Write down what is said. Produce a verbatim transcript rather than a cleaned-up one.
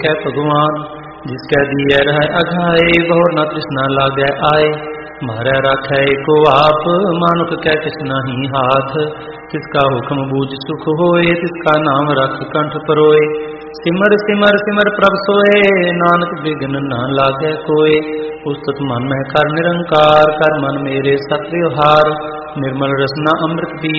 कै भगवान। जिसकै दिए रह अघाए बहुर न तृष्णा लागै आए। मारै राखै एको आप मानुख कै किस नहीं हाथ। तिसका हुक्म बूझ सुख होए तिसका नाम रख कंठ परोए। सिमर सिमर सिमर प्रभ सोए नानक बिघ्न न लागै कोय। उस्तत मन में कर निरंकार कर मन मेरे सत व्यवहार। निर्मल रसना अमृत पी